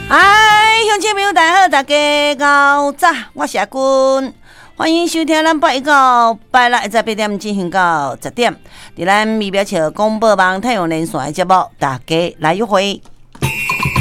乡亲朋友大家好，大家午早，我是阿君，欢迎收听咱8月9拜六在8点进行到10点，在咱微表桥广播网太阳连线的节目，大家来约会。